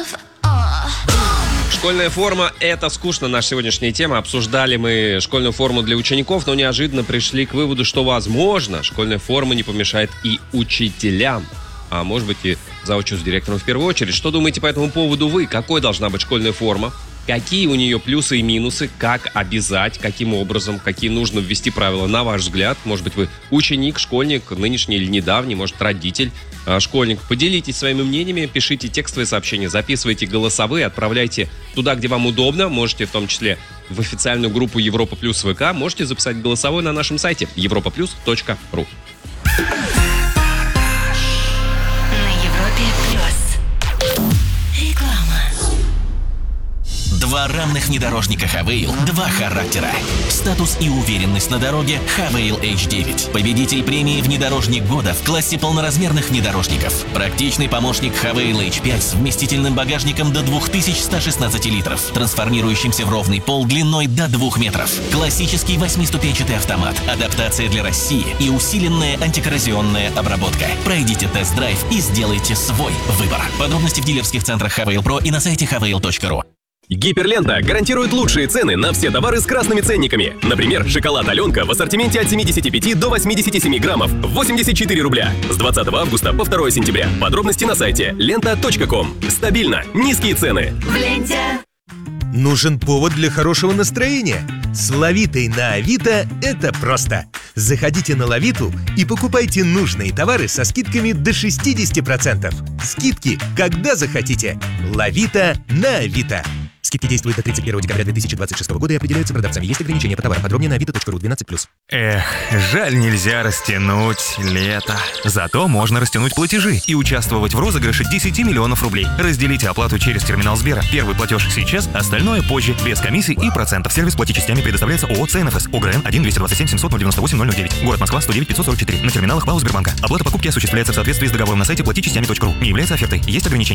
Школьная форма – это скучно. Наша сегодняшняя тема. Обсуждали мы школьную форму для учеников, но неожиданно пришли к выводу, что, возможно, школьная форма не помешает и учителям. А может быть, и заучу с директором в первую очередь. Что думаете по этому поводу вы? Какой должна быть школьная форма? Какие у нее плюсы и минусы? Как обязать? Каким образом? Какие нужно ввести правила, на ваш взгляд? Может быть, вы ученик, школьник, нынешний или недавний, может, родитель, школьник. Поделитесь своими мнениями, пишите текстовые сообщения, записывайте голосовые, отправляйте туда, где вам удобно. Можете в том числе в официальную группу Европа Плюс ВК. Можете записать голосовой на нашем сайте europaplus.ru. Два равных внедорожника Хавейл, два характера. Статус и уверенность на дороге Хавейл H9. Победитель премии «Внедорожник года» в классе полноразмерных внедорожников. Практичный помощник Хавейл H5 с вместительным багажником до 2116 литров, трансформирующимся в ровный пол длиной до 2 метров. Классический 8-ступенчатый автомат, адаптация для России и усиленная антикоррозионная обработка. Пройдите тест-драйв и сделайте свой выбор. Подробности в дилерских центрах Хавейл Про и на сайте havail.ru. Гиперлента гарантирует лучшие цены на все товары с красными ценниками. Например, шоколад «Аленка» в ассортименте от 75 до 87 граммов, 84 рубля. С 20 августа по 2 сентября. Подробности на сайте lenta.com. Стабильно. Низкие цены. В ленте. Нужен повод для хорошего настроения? С Лавитой на Авито это просто. Заходите на Лавиту и покупайте нужные товары со скидками до 60%. Скидки, когда захотите. Лавита на Авито. Скидки действуют до 31 декабря 2026 года и определяются продавцами. Есть ограничения по товарам. Подробнее на avito.ru 12+. Эх, жаль, нельзя растянуть лето. Зато можно растянуть платежи и участвовать в розыгрыше 10 миллионов рублей. Разделите оплату через терминал Сбера. Первый платеж сейчас, остальное позже, без комиссий и процентов. Сервис «Плати частями» предоставляется ООО «ЦНФС». ОГРН 1-227-700-098-009. Город Москва, 109-544. На терминалах ПАО Сбербанка. Оплата покупки осуществляется в соответствии с договором на сайте платичастями.ру. Не является офертой. Есть ограничения.